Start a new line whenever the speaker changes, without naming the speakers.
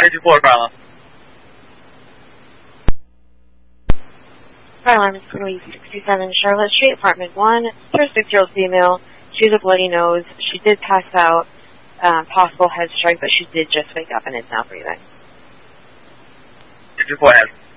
54 fire alarm.
Fire alarm is Louise 67 Charlotte Street, apartment 1. Her 6-year-old female. She has a bloody nose. She did pass out. Possible head strike, but she did just wake up and is now breathing.
54 head.